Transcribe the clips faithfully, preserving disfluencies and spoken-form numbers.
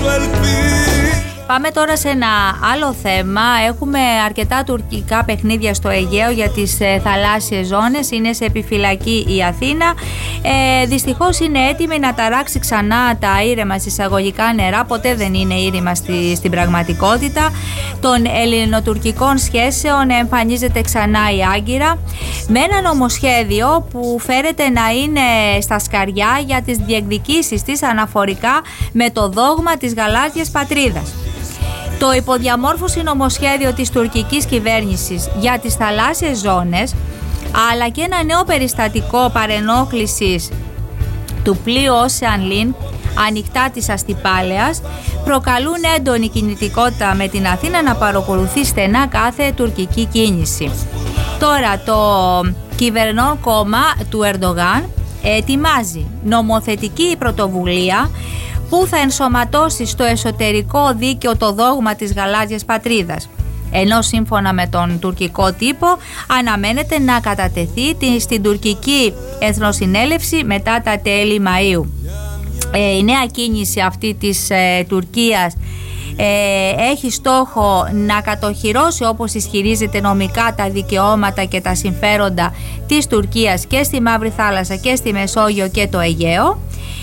Πάμε τώρα σε ένα άλλο θέμα. Έχουμε αρκετά τουρκικά παιχνίδια στο Αιγαίο για τις ε, θαλάσσιες ζώνες. Είναι σε επιφυλακή η Αθήνα. Ε, δυστυχώς είναι έτοιμη να ταράξει ξανά τα ήρεμα εισαγωγικά νερά. Ποτέ δεν είναι ήρεμα στη, στην πραγματικότητα των ελληνοτουρκικών σχέσεων. Εμφανίζεται ξανά η Άγκυρα με ένα νομοσχέδιο που φέρεται να είναι στα σκαριά για τις διεκδικήσεις της αναφορικά με το δόγμα της γαλάζιας πατρίδας. Το υποδιαμόρφωση νομοσχέδιο της τουρκικής κυβέρνησης για τις θαλάσσιες ζώνες, αλλά και ένα νέο περιστατικό παρενόχλησης του πλοίου Ocean Link ανοιχτά της Αστυπάλαιας, προκαλούν έντονη κινητικότητα με την Αθήνα να παρακολουθεί στενά κάθε τουρκική κίνηση. Τώρα το κυβερνών κόμμα του Ερντογάν ετοιμάζει νομοθετική πρωτοβουλία που θα ενσωματώσει στο εσωτερικό δίκαιο το δόγμα της γαλάζιας πατρίδας, ενώ σύμφωνα με τον τουρκικό τύπο αναμένεται να κατατεθεί στην τουρκική εθνοσυνέλευση μετά τα τέλη Μαΐου. Ε, η νέα κίνηση αυτή της ε, Τουρκίας ε, έχει στόχο να κατοχυρώσει, όπως ισχυρίζεται, νομικά τα δικαιώματα και τα συμφέροντα της Τουρκίας και στη Μαύρη Θάλασσα και στη Μεσόγειο και το Αιγαίο.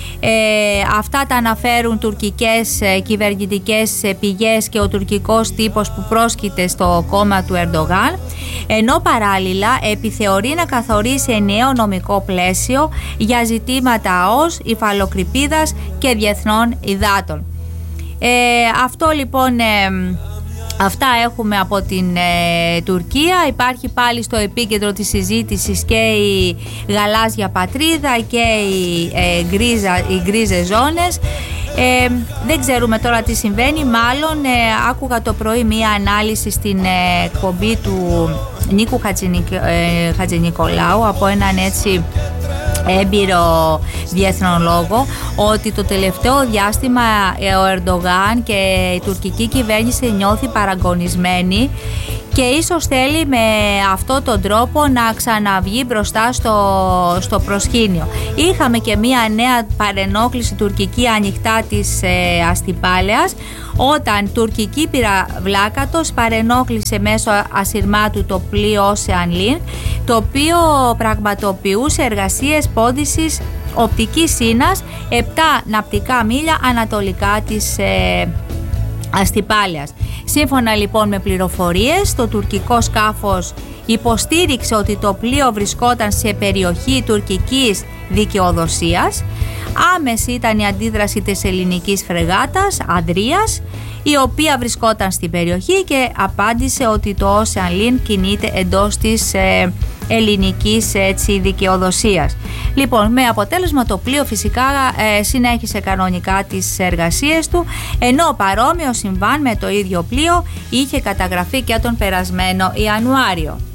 Ε, αυτά τα αναφέρουν τουρκικές ε, κυβερνητικές ε, πηγές και ο τουρκικός τύπος που πρόσκειται στο κόμμα του Ερντογάν, ενώ παράλληλα επιθεωρεί να καθορίσει ενιαίο νομικό πλαίσιο για ζητήματα ΑΟΣ, υφαλοκρηπίδας και διεθνών υδάτων. Ε, αυτό λοιπόν... Ε, Αυτά έχουμε από την ε, Τουρκία. Υπάρχει πάλι στο επίκεντρο της συζήτησης και η γαλάζια πατρίδα και οι, ε, γκρίζα, οι γκρίζες ζώνες. Ε, δεν ξέρουμε τώρα τι συμβαίνει. Μάλλον ε, άκουγα το πρωί μία ανάλυση στην ε, εκπομπή του Νίκου Χατζηνικ, ε, Χατζηνικολάου από έναν έτσι έμπειρο διεθνολόγο, ότι το τελευταίο διάστημα ο Ερντογάν και η τουρκική κυβέρνηση νιώθει παραγωνισμένη και ίσως θέλει με αυτόν τον τρόπο να ξαναβγεί μπροστά στο, στο προσκήνιο. Είχαμε και μία νέα παρενόχληση τουρκική ανοιχτά της ε, Αστυπάλαιας, όταν τουρκική πυραυλάκατος παρενόχλησε μέσω ασυρμάτου το πλοίο Ocean Link, το οποίο πραγματοποιούσε εργασίες πόντισης οπτικής ίνας επτά ναυτικά μίλια ανατολικά της ε, Αστυπάλαιας. Σύμφωνα λοιπόν με πληροφορίες, το τουρκικό σκάφος υποστήριξε ότι το πλοίο βρισκόταν σε περιοχή τουρκικής δικαιοδοσίας. Άμεση ήταν η αντίδραση της ελληνικής φρεγάτας Ανδρείας, η οποία βρισκόταν στην περιοχή και απάντησε ότι το Ocean Link κινείται εντός της ε, ελληνικής έτσι, δικαιοδοσίας. Λοιπόν, με αποτέλεσμα το πλοίο φυσικά ε, συνέχισε κανονικά τις εργασίες του, ενώ παρόμοιο συμβάν με το ίδιο πλοίο είχε καταγραφεί και τον περασμένο Ιανουάριο.